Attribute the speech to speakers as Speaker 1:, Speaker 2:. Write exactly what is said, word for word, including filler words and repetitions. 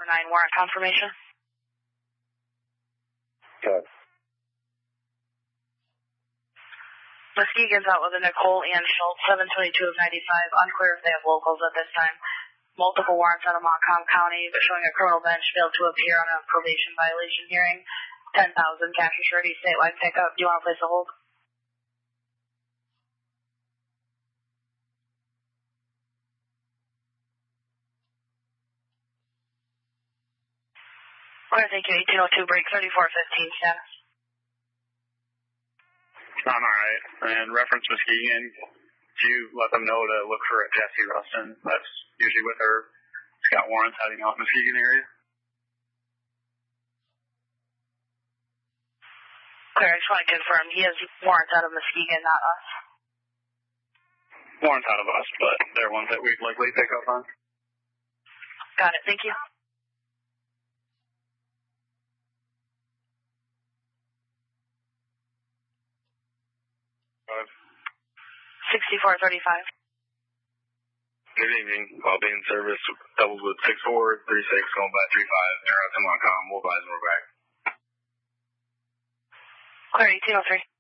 Speaker 1: nine warrant confirmation.
Speaker 2: Okay.
Speaker 1: Muskegon's out with a Nicole Ann Schultz, seven twenty-two of ninety-five. Unclear if they have locals at this time. Multiple warrants out of Montcalm County, but showing a criminal bench failed to appear on a probation violation hearing. ten thousand cash and surety statewide pickup. Do you want to place a hold? Okay, thank you. eighteen oh two break, thirty-four fifteen status.
Speaker 3: I'm alright. And reference Muskegon, do you let them know to look for Jessie Rustin? That's usually with her. She's got warrants hiding out in the Muskegon area.
Speaker 1: Clear, I just want to confirm. He has warrants out of Muskegon, not us.
Speaker 3: Warrants out of us, but they're ones that we'd likely pick up on.
Speaker 1: Got it. Thank you. sixty-four thirty-five.
Speaker 2: Good evening. I'll be in service. Doubles with six four, three six, going by three five. They're out to Montcalm. We'll advise when we're back.
Speaker 1: Clear, eighteen oh three.